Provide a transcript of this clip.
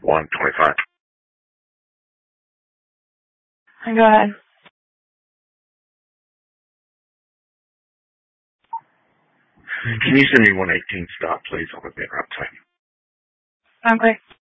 1:25. Go ahead. Can you send me 118 stop, please? I'll be there outside. Okay.